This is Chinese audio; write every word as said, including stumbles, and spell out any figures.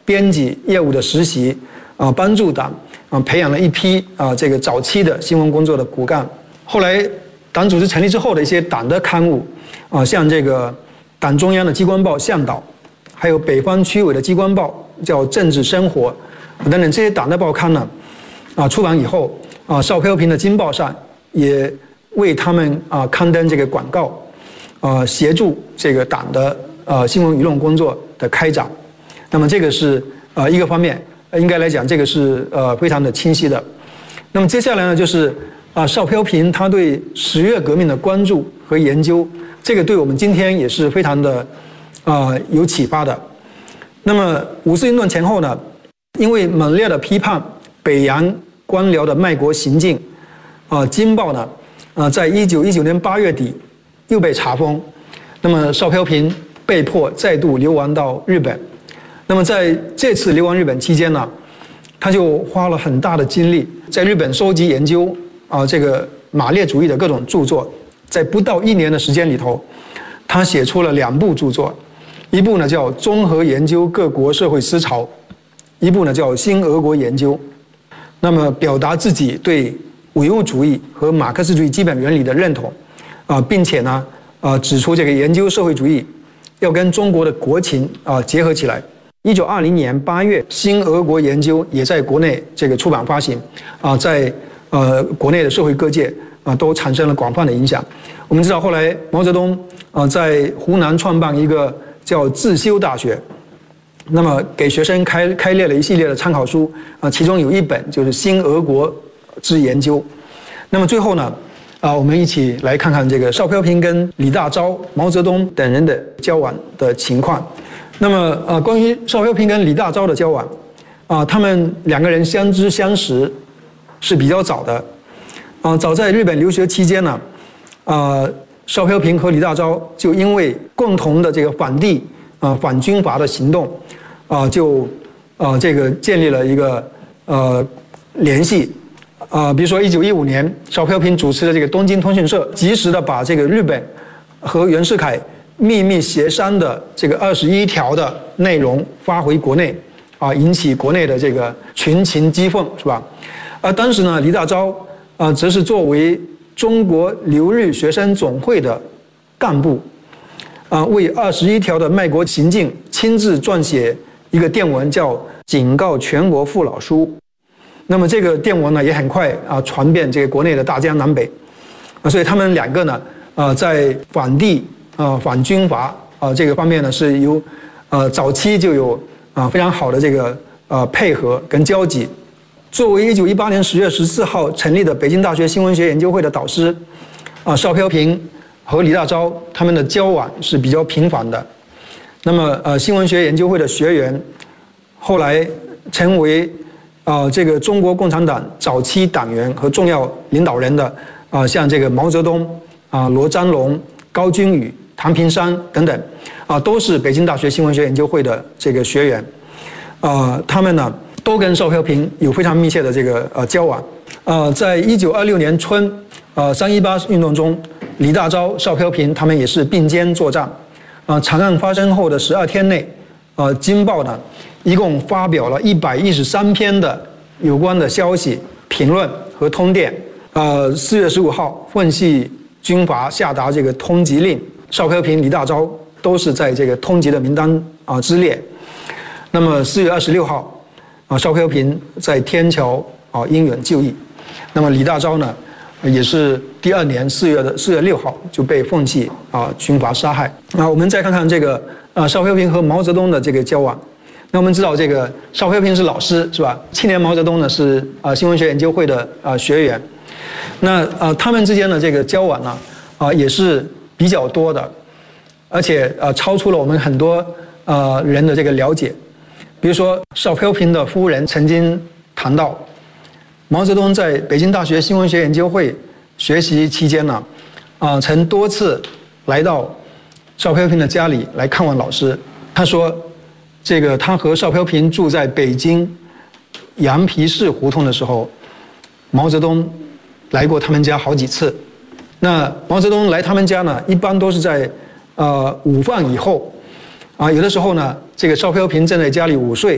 编辑业务的实习，啊，帮助党啊培养了一批啊这个早期的新闻工作的骨干。后来党组织成立之后的一些党的刊物，啊，像这个党中央的机关报《向导》，还有北方区委的机关报叫《政治生活》等等这些党的报刊呢，啊出版以后，啊邵飘萍的《京报》上也为他们啊刊登这个广告，啊协助这个党的呃新闻舆论工作的开展。那么这个是呃一个方面，应该来讲这个是呃非常的清晰的。那么接下来呢，就是啊邵飘萍他对十月革命的关注和研究，这个对我们今天也是非常的啊、呃、有启发的。那么五四运动前后呢，因为猛烈的批判北洋官僚的卖国行径，啊，《京报》呢，啊，在一九一九年八月底又被查封，那么邵飘萍被迫再度流亡到日本。那么在这次流亡日本期间呢，他就花了很大的精力在日本收集研究啊这个马列主义的各种著作，在不到一年的时间里头，他写出了两部著作，一部呢叫《综合研究各国社会思潮》，一部呢叫《新俄国研究》。那么表达自己对唯物主义和马克思主义基本原理的认同，啊，并且呢，啊，指出这个研究社会主义要跟中国的国情啊结合起来。一九二零年八月，《新俄国研究》也在国内这个出版发行，啊，在呃国内的社会各界啊都产生了广泛的影响。我们知道后来毛泽东啊在湖南创办一个叫自修大学。那么给学生开开列了一系列的参考书啊，其中有一本就是《新俄国之研究》。那么最后呢，啊，我们一起来看看这个邵飘萍跟李大钊、毛泽东等人的交往的情况。那么呃，关于邵飘萍跟李大钊的交往，啊，他们两个人相知相识是比较早的，啊，早在日本留学期间呢，啊，邵飘萍和李大钊就因为共同的这个反帝啊反军阀的行动。啊，就啊，这个建立了一个呃联系啊，比如说一九一五年，邵飘萍主持的这个东京通讯社，及时的把这个日本和袁世凯秘密协商的这个二十一条的内容发回国内，啊，引起国内的这个群情激愤，是吧？而当时呢，李大钊啊，则是作为中国留日学生总会的干部，啊，为二十一条的卖国行径亲自撰写一个电文，叫《警告全国父老书》。那么这个电文呢，也很快啊传遍这个国内的大江南北，啊，所以他们两个呢，啊，在反帝啊、反军阀啊这个方面呢，是有呃早期就有啊非常好的这个呃配合跟交集。作为一九一八年十月十四号成立的北京大学新闻学研究会的导师，啊，邵飘萍和李大钊他们的交往是比较频繁的。那么呃，新闻学研究会的学员，后来成为啊、呃、这个中国共产党早期党员和重要领导人的啊、呃，像这个毛泽东啊、呃、罗章龙、高君宇、唐平山等等啊、呃，都是北京大学新闻学研究会的这个学员。啊、呃，他们呢都跟邵飘萍有非常密切的这个呃交往。呃，在一九二六年春，呃三一八运动中，李大钊、邵飘萍他们也是并肩作战。啊，长案发生后的十二天内，呃，《京报》呢，一共发表了一百一十三篇的有关的消息、评论和通电。呃，四月十五号，奉系军阀下达这个通缉令，邵飘萍、李大钊都是在这个通缉的名单啊之列。那么四月二十六号，啊，邵飘萍在天桥啊英勇就义。那么李大钊呢？也是第二年四月的四月六号就被奉系啊军阀杀害。那我们再看看这个啊邵飘萍和毛泽东的这个交往。那我们知道这个邵飘萍是老师是吧？青年毛泽东呢是啊新闻学研究会的啊学员。那啊他们之间的这个交往呢啊也是比较多的，而且啊超出了我们很多啊人的这个了解。比如说邵飘萍的夫人曾经谈到，毛泽东在北京大学新闻学研究会学习期间呢，啊，曾多次来到邵飘萍的家里来看望老师。他说，这个他和邵飘萍住在北京羊皮市胡同的时候，毛泽东来过他们家好几次。那毛泽东来他们家呢，一般都是在呃午饭以后，啊，有的时候呢，这个邵飘萍正在家里午睡。